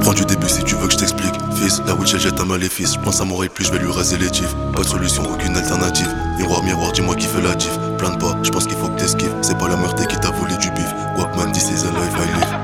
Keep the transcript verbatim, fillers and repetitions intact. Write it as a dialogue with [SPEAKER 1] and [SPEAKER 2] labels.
[SPEAKER 1] Reprends du début si tu veux que je t'explique. Fils, la witch elle jette un maléfice. J'pense à mon plus je vais lui raser les tifs. Pas de solution, aucune alternative. Miroir, miroir, dis-moi qui fait la diff. Plainte pas, j'pense qu'il faut que t'esquives. C'est pas la meurtre qui t'a volé du bif. Walkman, this is a life I live.